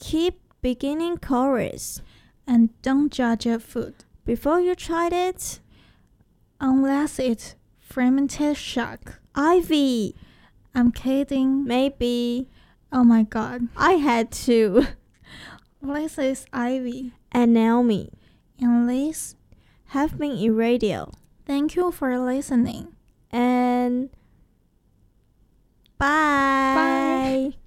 Keep beginning chorus. And don't judge a food Before you tried it. unless it's fermented shark. Ivy. I'm kidding. Maybe. Oh my god. I had to. This is Ivy. And Naomi. And Liz. Have been in radio. Thank you for listening. And bye. Bye.